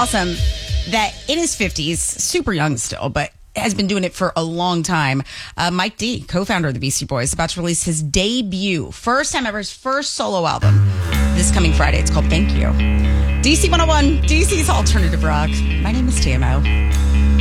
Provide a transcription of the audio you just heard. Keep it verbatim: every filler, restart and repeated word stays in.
awesome that in his fifties, super young still, but has been doing it for a long time. Uh, Mike D, co-founder of the Beastie Boys, about to release his debut, first time ever, his first solo album this coming Friday. It's called Thank You. D C one oh one, D C's Alternative Rock. My name is T M O.